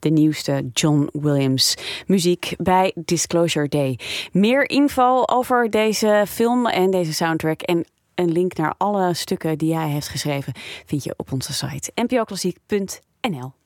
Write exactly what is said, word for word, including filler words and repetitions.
de nieuwste John Williams muziek bij Disclosure Day. Meer info over deze film en deze soundtrack en een link naar alle stukken die hij heeft geschreven vind je op onze site n p o klassiek punt n l.